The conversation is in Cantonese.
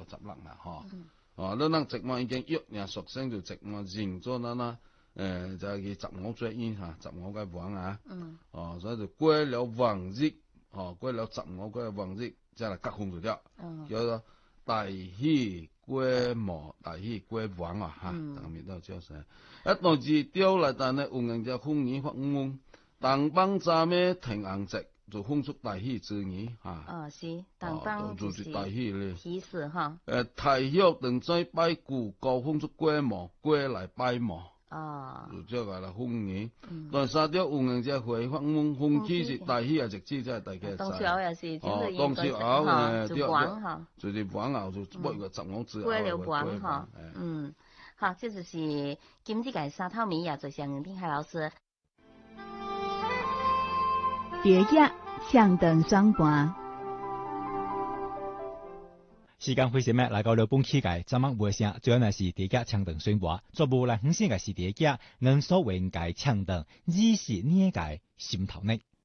十六嘛，咱直毛已經約人屬性就直毛認咗啦，就係佢十五最遠嚇，十五個王啊，所以就過了王日，過了15個王日，即係隔空就咗，叫做大喜過末，大喜過王啊嚇，當面都叫聲，一當時掉嚟，但係有人就風雨發夢，當幫咋咩停硬直。就風出大喜之意嚇， 是，當幫就是大喜咧， 喜事哈。 太陽定在拜古，高風出過末，過來拜末，就即係啦風雨。但沙雕有人就會發夢，風氣是大喜啊，直至即係大家。 當時候也是， 當時候就王哈， 就是王後就不個十五之後。 過了王哈，好，這就是今日嘅沙頭米也就向丁海老師。 蝶野唱斷雙盤， 時間非常咩？來到了本期嘅節目尾聲，最後呢是蝶野唱斷雙盤，作無來分享嘅是蝶野，能所謂嘅唱斷，只是呢個心頭呢。